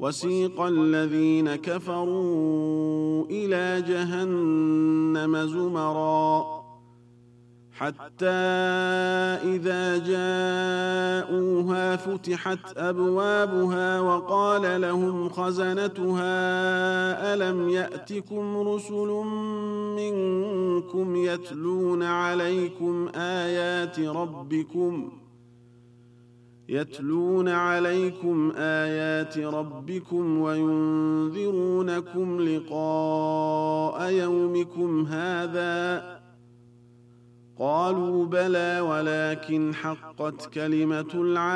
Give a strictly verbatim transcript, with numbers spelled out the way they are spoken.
وسيق الذين كفروا إلى جهنم زمرا حتى إذا جاءوها فتحت أبوابها وقال لهم خزنتها ألم يأتكم رسل منكم يتلون عليكم آيات ربكم يتلون عليكم آيات ربكم وينذرونكم لقاء يومكم هذا قالوا بلى ولكن حقت كلمة العذاب